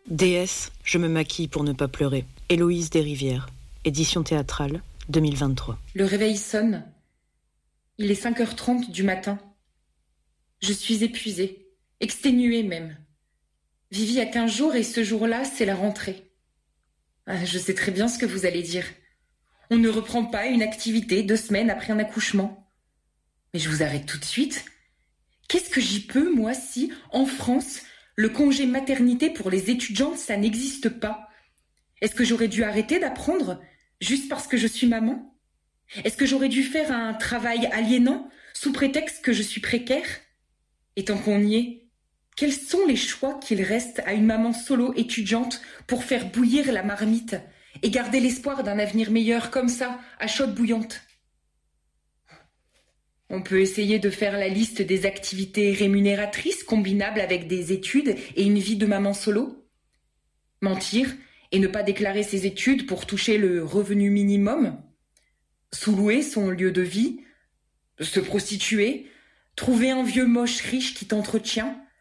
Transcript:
Déesse, je me maquille pour ne pas pleurer. Héloïse Desrivières, édition théâtrale, 2023. Le réveil sonne. Il est 5h30 du matin. Je suis épuisée, exténuée même. Vivi a 15 jours et ce jour-là, c'est la rentrée. Je sais très bien ce que vous allez dire. On ne reprend pas une activité 2 semaines après un accouchement. Mais je vous arrête tout de suite. Qu'est-ce que j'y peux, moi, si, en France, le congé maternité pour les étudiantes, ça n'existe pas? Est-ce que j'aurais dû arrêter d'apprendre juste parce que je suis maman? Est-ce que j'aurais dû faire un travail aliénant sous prétexte que je suis précaire? Et tant qu'on y est, quels sont les choix qu'il reste à une maman solo étudiante pour faire bouillir la marmite et garder l'espoir d'un avenir meilleur comme ça, à chaude bouillante? On peut essayer de faire la liste des activités rémunératrices combinables avec des études et une vie de maman solo. Mentir et ne pas déclarer ses études pour toucher le revenu minimum. Sous-louer son lieu de vie. Se prostituer. Trouver un vieux moche riche qui t'entretient.